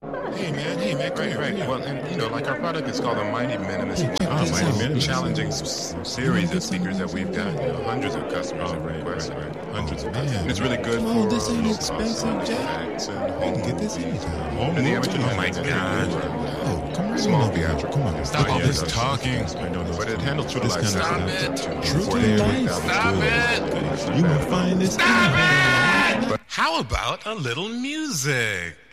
Hey man, come Right. here. Well, and like our product is called the Mighty Minimus. Hey, check this Mighty out. Minimus. Challenging series of speakers that we've got. Hundreds of customers have requested. Hundreds of And it's really good Come for on, this ain't low expensive, cost Jack. effects and You home can get this movies. anytime. And the amateur Oh my it's really God. good for, Oh, come right small on over here. theatrical. Come on. Stop all Yeah, this yeah. talking. I know those But it handles true this life kind of sound. stuff. To True 40 to to life. 8,000. Stop Good. it. You will find this. How about a little music?